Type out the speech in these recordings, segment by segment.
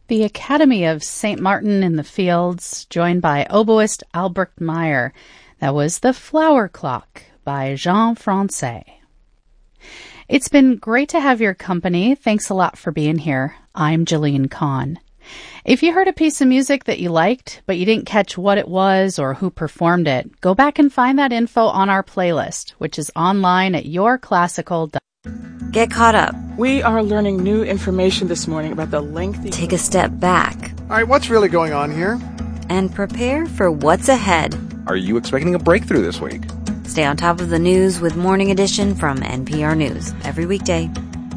The Academy of St. Martin in the Fields, joined by oboist Albrecht Meyer. That was The Flower Clock by Jean Francais. It's been great to have your company. Thanks a lot for being here. I'm Jillian Kahn. If you heard a piece of music that you liked, but you didn't catch what it was or who performed it, go back and find that info on our playlist, which is online at yourclassical.com. Get caught up. We are learning new information this morning about the lengthy... Take a step back. All right, what's really going on here? And prepare for what's ahead. Are you expecting a breakthrough this week? Stay on top of the news with Morning Edition from NPR News every weekday.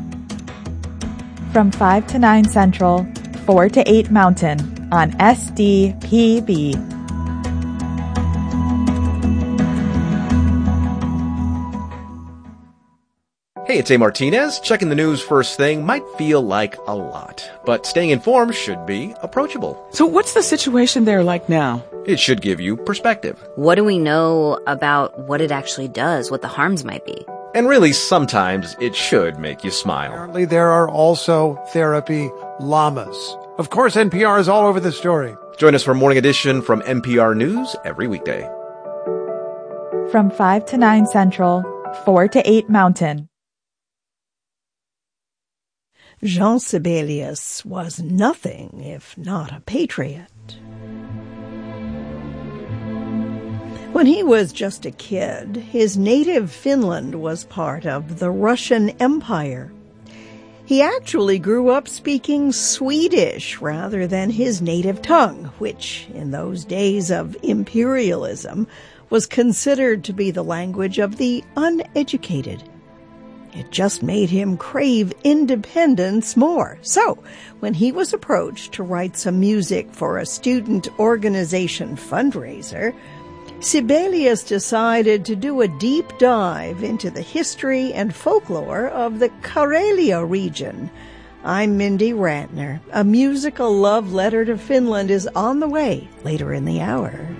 From 5 to 9 Central, 4 to 8 Mountain on SDPB. Hey, it's A. Martinez. Checking the news first thing might feel like a lot, but staying informed should be approachable. So what's the situation there like now? It should give you perspective. What do we know about what it actually does, what the harms might be? And really, sometimes it should make you smile. Apparently, there are also therapy llamas. Of course, NPR is all over the story. Join us for Morning Edition from NPR News every weekday. From 5 to 9 Central, 4 to 8 Mountain. Jean Sibelius was nothing if not a patriot. When he was just a kid, his native Finland was part of the Russian Empire. He actually grew up speaking Swedish rather than his native tongue, which, in those days of imperialism, was considered to be the language of the uneducated. It just made him crave independence more. So, when he was approached to write some music for a student organization fundraiser, Sibelius decided to do a deep dive into the history and folklore of the Karelia region. I'm Mindy Rantner. A musical love letter to Finland is on the way later in the hour.